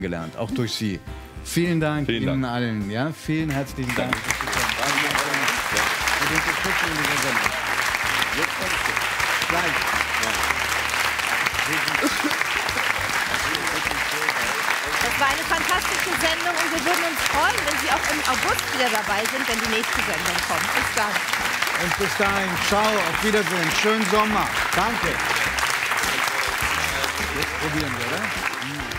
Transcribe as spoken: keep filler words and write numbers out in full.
gelernt, auch durch Sie. Vielen Dank Vielen Ihnen Dank. allen. Ja, vielen herzlichen Dank. Danke. Für die Unterstützung in dieser Sendung. Gleich. Das war eine fantastische Sendung und wir würden uns freuen, wenn Sie auch im August wieder dabei sind, wenn die nächste Sendung kommt. Bis dann. Und bis dahin, ciao, auf Wiedersehen, schönen Sommer. Danke. Jetzt probieren wir, oder?